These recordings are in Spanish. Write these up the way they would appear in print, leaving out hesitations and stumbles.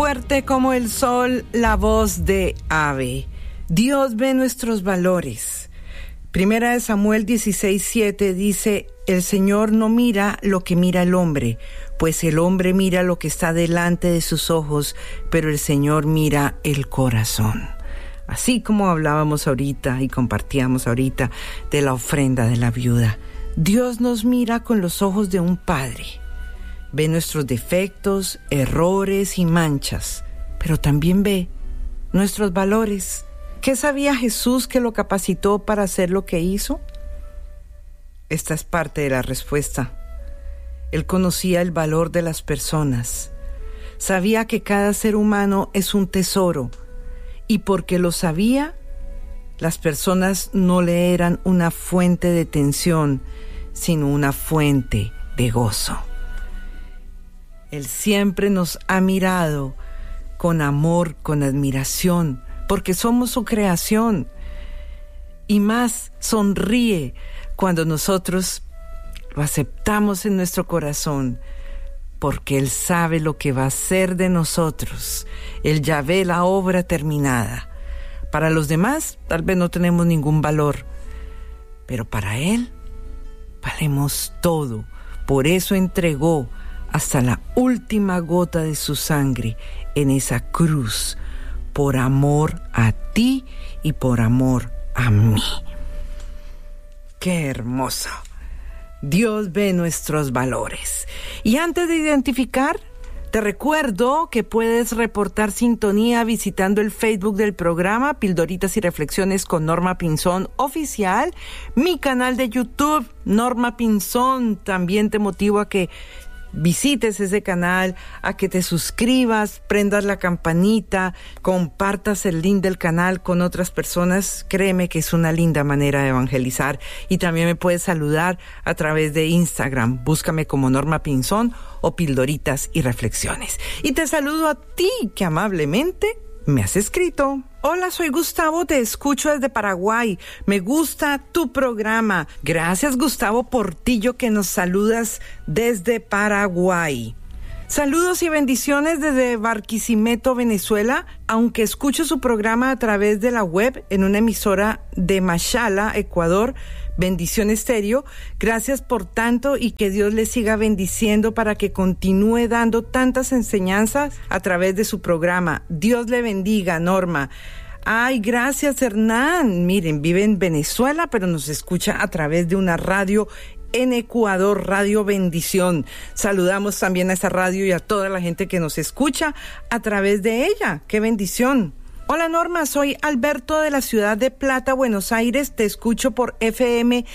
Fuerte como el sol, la voz de ave. Dios ve nuestros valores. Primera de Samuel 16:7 dice: el Señor no mira lo que mira el hombre, pues el hombre mira lo que está delante de sus ojos, pero el Señor mira el corazón. Así como hablábamos ahorita y compartíamos ahorita de la ofrenda de la viuda, Dios nos mira con los ojos de un padre. Ve nuestros defectos, errores y manchas, pero también ve nuestros valores. ¿Qué sabía Jesús que lo capacitó para hacer lo que hizo? Esta es parte de la respuesta. Él conocía el valor de las personas. Sabía que cada ser humano es un tesoro, y porque lo sabía, las personas no le eran una fuente de tensión, sino una fuente de gozo. Él siempre nos ha mirado con amor, con admiración, porque somos su creación. Y más, sonríe cuando nosotros lo aceptamos en nuestro corazón, porque Él sabe lo que va a hacer de nosotros. Él ya ve la obra terminada. Para los demás, tal vez no tenemos ningún valor, pero para Él valemos todo. Por eso entregó hasta la última gota de su sangre en esa cruz, por amor a ti y por amor a mí. ¡Qué hermoso! Dios ve nuestros valores. Y antes de identificar, te recuerdo que puedes reportar sintonía visitando el Facebook del programa Pildoritas y Reflexiones con Norma Pinzón Oficial, mi canal de YouTube, Norma Pinzón. También te motivo a que visites ese canal, a que te suscribas, prendas la campanita, compartas el link del canal con otras personas. Créeme que es una linda manera de evangelizar. Y también me puedes saludar a través de Instagram. Búscame como Norma Pinzón o Pildoritas y Reflexiones. Y te saludo a ti que amablemente me has escrito. Hola, soy Gustavo, te escucho desde Paraguay. Me gusta tu programa. Gracias, Gustavo Portillo, que nos saludas desde Paraguay. Saludos y bendiciones desde Barquisimeto, Venezuela. Aunque escucho su programa a través de la web en una emisora de Machala, Ecuador, Bendición Estéreo, gracias por tanto y que Dios le siga bendiciendo para que continúe dando tantas enseñanzas a través de su programa. Dios le bendiga, Norma. Ay, gracias, Hernán. Miren, vive en Venezuela, pero nos escucha a través de una radio en Ecuador, Radio Bendición. Saludamos también a esa radio y a toda la gente que nos escucha a través de ella. ¡Qué bendición! Hola, Norma, soy Alberto de la ciudad de Plata, Buenos Aires. Te escucho por FM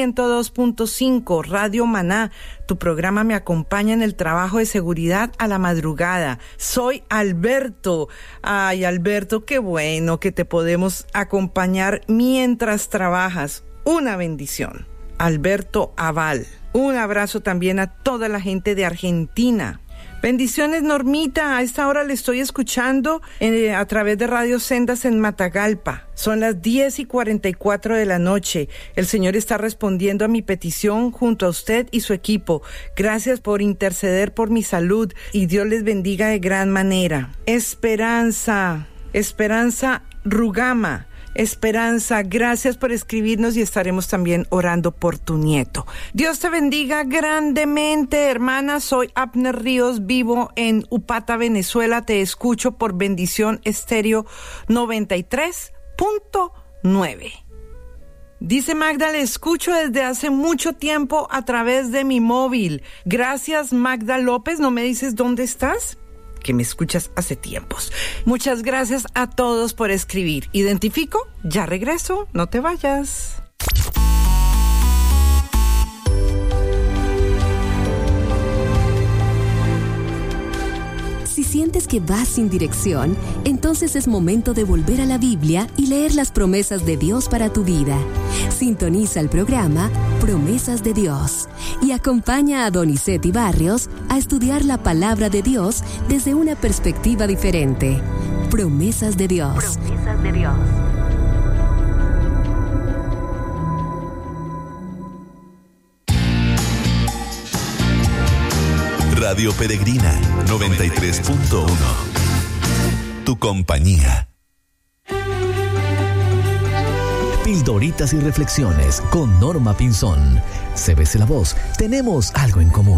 102.5, Radio Maná. Tu programa me acompaña en el trabajo de seguridad a la madrugada. Soy Alberto. Ay, Alberto, qué bueno que te podemos acompañar mientras trabajas. Una bendición. Alberto Aval. Un abrazo también a toda la gente de Argentina. Bendiciones, Normita. A esta hora le estoy escuchando a través de Radio Sendas en Matagalpa. Son las 10:44 de la noche. El Señor está respondiendo a mi petición junto a usted y su equipo. Gracias por interceder por mi salud y Dios les bendiga de gran manera. Esperanza Rugama. Esperanza, gracias por escribirnos y estaremos también orando por tu nieto. Dios te bendiga grandemente, hermana. Soy Abner Ríos, vivo en Upata, Venezuela. Te escucho por Bendición Estéreo 93.9. Dice Magda, le escucho desde hace mucho tiempo a través de mi móvil. Gracias, Magda López. ¿No me dices dónde estás? Que me escuchas hace tiempos. Muchas gracias a todos por escribir. Identifico, ya regreso, no te vayas. Si sientes que vas sin dirección, entonces es momento de volver a la Biblia y leer las promesas de Dios para tu vida. Sintoniza el programa Promesas de Dios y acompaña a Donizetti Barrios a estudiar la palabra de Dios desde una perspectiva diferente. Promesas de Dios. Promesas de Dios. Radio Peregrina 93.1 tu compañía. Pildoritas y reflexiones con Norma Pinzón. CBC La Voz, tenemos algo en común.